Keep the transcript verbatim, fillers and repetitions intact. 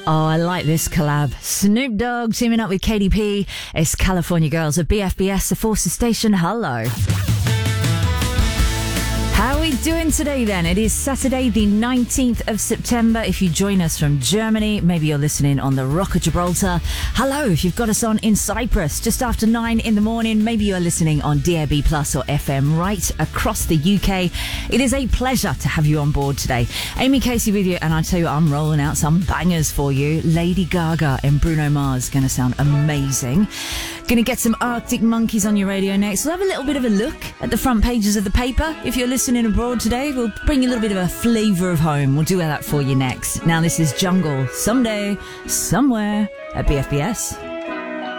Oh, I like this collab. Snoop Dogg teaming up with K D P. It's California Girls at B F B S, the Forces Station. Hello. How are we doing today then? It is Saturday the nineteenth of September. If you join us from Germany, maybe you're listening on the Rock of Gibraltar. Hello, if you've got us on in Cyprus just after nine in the morning, maybe you're listening on D A B Plus or F M right across the U K. It is a pleasure to have you on board today. Amy Casey with you, and I tell you, I'm rolling out some bangers for you. Lady Gaga and Bruno Mars going to sound amazing. Going to get some Arctic Monkeys on your radio next. We'll have a little bit of a look at the front pages of the paper. If you're listening abroad today, we'll bring you a little bit of a flavour of home. We'll do that for you next. Now this is Jungle, Someday, Somewhere at B F B S.